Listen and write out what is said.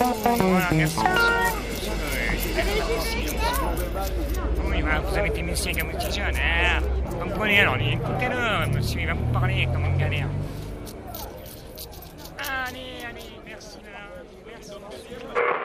Voilà, merci monsieur. Oui, voilà, vous avez été monsieur comme petit jeune, hein. Comprenez, alors, écoutez-le, monsieur, il va vous parler comme une galère. Allez, allez, merci madame, merci monsieur.